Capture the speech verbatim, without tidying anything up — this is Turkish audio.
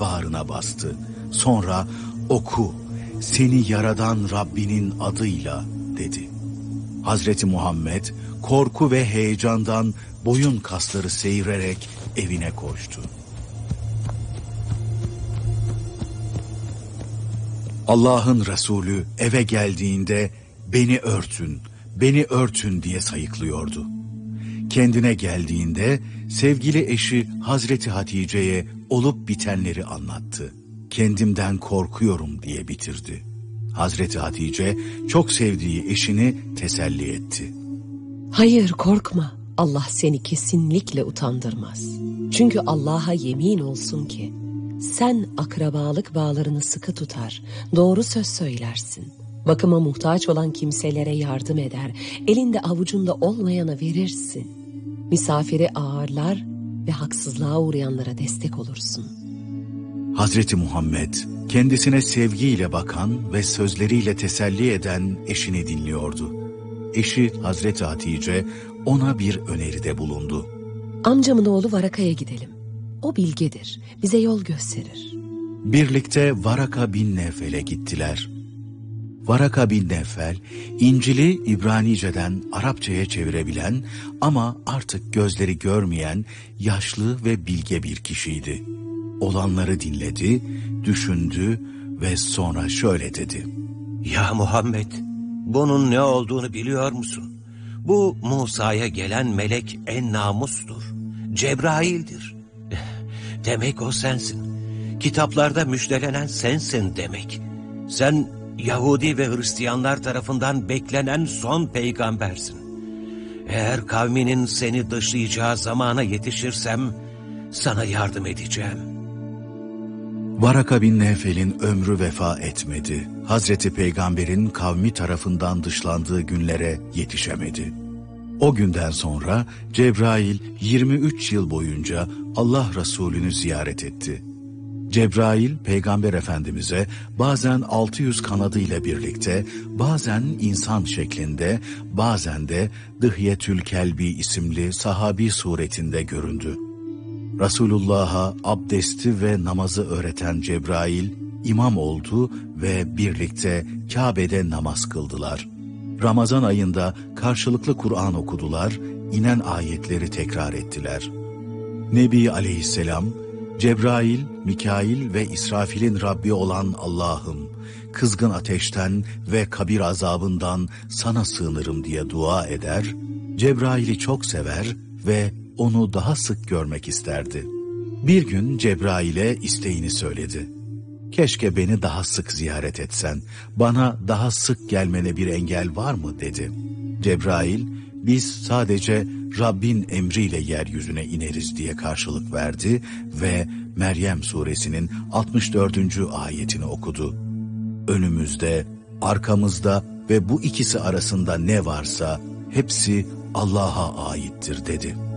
bağrına bastı. Sonra oku, seni yaradan Rabbinin adıyla dedi. Hazreti Muhammed korku ve heyecandan boyun kasları seyirerek evine koştu. Allah'ın Resulü eve geldiğinde beni örtün, beni örtün diye sayıklıyordu. Kendine geldiğinde sevgili eşi Hazreti Hatice'ye olup bitenleri anlattı. Kendimden korkuyorum diye bitirdi. Hazreti Hatice çok sevdiği eşini teselli etti. Hayır, korkma. Allah seni kesinlikle utandırmaz. Çünkü Allah'a yemin olsun ki sen akrabalık bağlarını sıkı tutar, doğru söz söylersin. Bakıma muhtaç olan kimselere yardım eder, elinde avucunda olmayana verirsin. Misafiri ağırlar ve haksızlığa uğrayanlara destek olursun. Hazreti Muhammed kendisine sevgiyle bakan ve sözleriyle teselli eden eşini dinliyordu. Eşi Hazreti Hatice ona bir öneride bulundu. Amcamın oğlu Varaka'ya gidelim. O bilgedir, bize yol gösterir. Birlikte Varaka bin Nevfel'e gittiler. Varaka bin Nevfel, İncil'i İbranice'den Arapçaya çevirebilen ama artık gözleri görmeyen yaşlı ve bilge bir kişiydi. Olanları dinledi, düşündü ve sonra şöyle dedi. Ya Muhammed, bunun ne olduğunu biliyor musun? Bu Musa'ya gelen melek en namustur. Cebrail'dir. Demek o sensin. Kitaplarda müjdelenen sensin demek. Sen Yahudi ve Hristiyanlar tarafından beklenen son peygambersin. Eğer kavminin seni dışlayacağı zamana yetişirsem sana yardım edeceğim. Varaka bin Nevfel'in ömrü vefa etmedi. Hazreti Peygamber'in kavmi tarafından dışlandığı günlere yetişemedi. O günden sonra Cebrail yirmi üç yıl boyunca Allah Resulü'nü ziyaret etti. Cebrail Peygamber Efendimiz'e bazen altı yüz kanadıyla birlikte, bazen insan şeklinde, bazen de Dıhyetül Kelbi isimli sahabi suretinde göründü. Resulullah'a abdesti ve namazı öğreten Cebrail imam oldu ve birlikte Kabe'de namaz kıldılar. Ramazan ayında karşılıklı Kur'an okudular, inen ayetleri tekrar ettiler. Nebi Aleyhisselam, Cebrail, Mikail ve İsrafil'in Rabbi olan Allah'ım, kızgın ateşten ve kabir azabından sana sığınırım diye dua eder, Cebrail'i çok sever ve onu daha sık görmek isterdi. Bir gün Cebrail'e isteğini söyledi. Keşke beni daha sık ziyaret etsen, bana daha sık gelmene bir engel var mı dedi. Cebrail, biz sadece Rabbin emriyle yeryüzüne ineriz diye karşılık verdi ve Meryem suresinin altmış dördüncü ayetini okudu. Önümüzde, arkamızda ve bu ikisi arasında ne varsa hepsi Allah'a aittir dedi.